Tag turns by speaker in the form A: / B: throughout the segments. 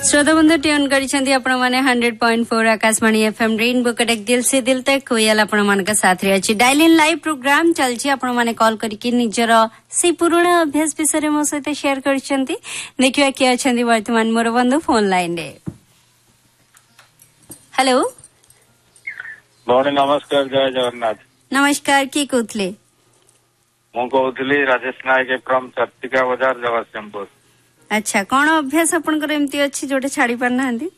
A: श्रोता बंधु ट्यून करिसेंती आपण माने 100.4 आकाशवाणी एफएम रेनबो कटक दिल से दिल तक कोयल आपण मान का साथ रे अछि डायल इन लाइव प्रोग्राम चलछि आपण माने कॉल करिकि निजर से पुराना अभ्यास विषय मो सहित शेयर करिसेंती देखिया के अछंती वर्तमान मोर बंधु फोन लाइन रे हेलो
B: भौणी नमस्कार जय जगन्नाथ
A: नमस्कार की कहतले
B: मु कहतली राजेश नायक फ्रॉम चर्चिका बाजार जगतसिंहपुर
A: अच्छा कौन अभ्यास आपनकर एमती अछि जोटे छाड़ी पार नांदी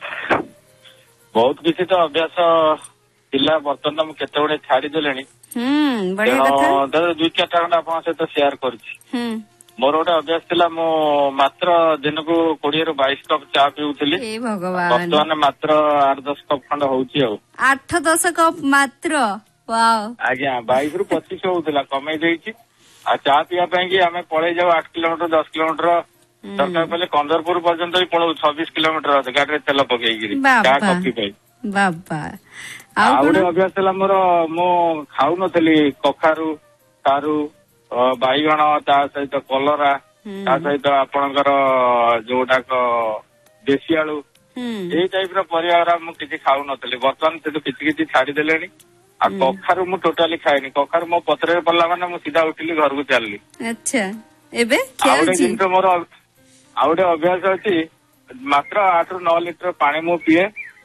B: बहुत किसी तो अभ्यास पिला बर्तन मु केते गुडे छाड़ी देलेनी
A: बढ़िया कथा
B: दुई चार घंटा आपन सहित शेयर करछि मोर गोटे अभ्यास थिला मु मात्र दिन को 20 ରୁ 22 कप चा पिउथिली
A: ए भगवान
B: वर्तमान मात्र 8-10 कप खंड होउछि आ
A: 8-10 कप मात्र वाओ
B: आज्ञा 22 ରୁ 25 होउथिला कमै देछि आ चा पिया पई कि हमें पळे जाऊ 8 किलोमीटर 10 किलोमीटर दरकार पहले कंदरपुर पर्यंत भी पड़ो 26 किलोमीटर गाड़ी तेल पकईकि कॉफी पाई
A: बाबा
B: आउटे अभ्यास था मोर मु खाऊ नथली कखारू सारू बैगण ता सहित कलरा ता सहित आपणकर जोटा देशी आलू यही टाइप परिवार मु किसी खाऊ नथली बर्तमान से किसी छाड़ीदेले आ कखारू मु टोटाली खाएनी कखारू मो पत्र पड़ला माने मु सीधा उठिली घर को चलली
A: अच्छा एबे
B: मोर आउटे अभ्यास अच्छी मात्र 8 ରୁ 9 ଲିଟର पानी मु पिए